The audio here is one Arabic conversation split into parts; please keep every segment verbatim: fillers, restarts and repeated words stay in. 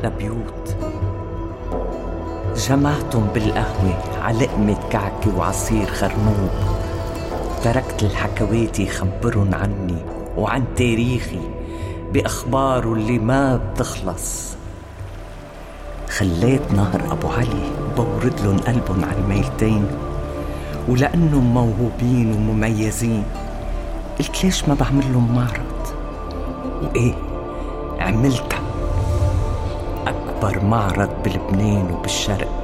أحلى بيوت، جمعتهم بالقهوة على لقمة كعكة وعصير خرنوب. تركت الحكوات يخبرن عني وعن تاريخي بأخباره اللي ما بتخلص. خليت نهر أبو علي بورد لن قلبن على الميلتين، ولأنهم موهوبين ومميزين قلت ليش ما بعمل لهم معرض؟ وإيه عملتها، أكبر معرض بلبنان وبالشرق.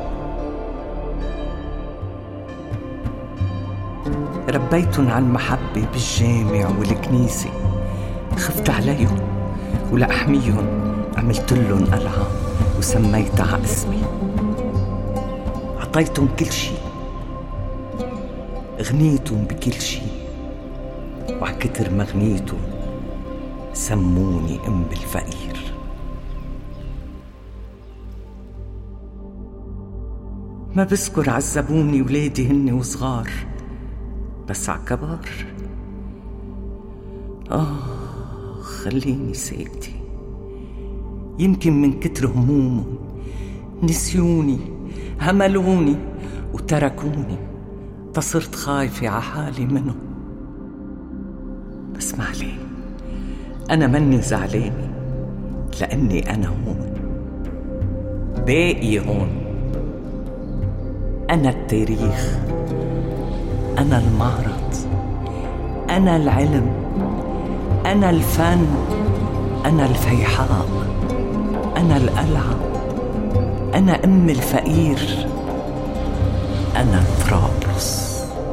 ربيتن على المحبة بالجامع والكنيسة، خفت عليهم ولأحميهم عملت لهم قلعة وسميتها اسمي. عطيتهم كل شي، غنيتهم بكل شي، وعكتر ما غنيتهم سموني أم الفقير. ما بذكر عذبوني ولادي هن وصغار، بس عكبار آه خليني ساكتة. يمكن من كتر همومهم نسيوني، هملوني وتركوني، تصرت خايفة على حالي منهم. بس ما عليه، أنا مني زعلانة لأني أنا هون، باقي هون. أنا التاريخ، أنا المعرض، أنا العلم، أنا الفن، أنا الفيحاء، أنا القلعة، أنا أم الفقير، أنا التراب.